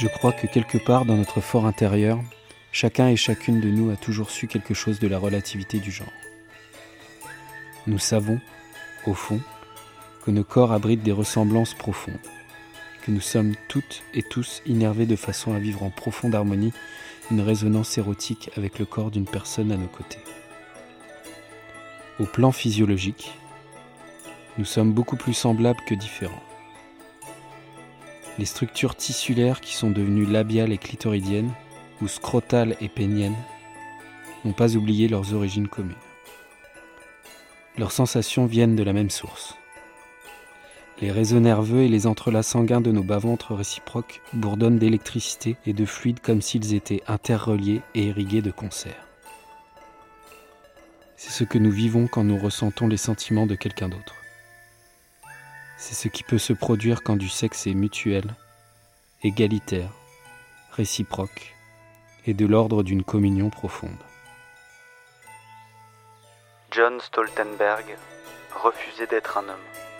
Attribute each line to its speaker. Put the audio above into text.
Speaker 1: Je crois que quelque part dans notre fort intérieur, chacun et chacune de nous a toujours su quelque chose de la relativité du genre. Nous savons, au fond, que nos corps abritent des ressemblances profondes, que nous sommes toutes et tous innervés de façon à vivre en profonde harmonie une résonance érotique avec le corps d'une personne à nos côtés. Au plan physiologique, nous sommes beaucoup plus semblables que différents. Les structures tissulaires qui sont devenues labiales et clitoridiennes, ou scrotales et péniennes, n'ont pas oublié leurs origines communes. Leurs sensations viennent de la même source. Les réseaux nerveux et les entrelacs sanguins de nos bas-ventres réciproques bourdonnent d'électricité et de fluide comme s'ils étaient interreliés et irrigués de concert. C'est ce que nous vivons quand nous ressentons les sentiments de quelqu'un d'autre. C'est ce qui peut se produire quand du sexe est mutuel, égalitaire, réciproque et de l'ordre d'une communion profonde.
Speaker 2: John Stoltenberg refusait d'être un homme.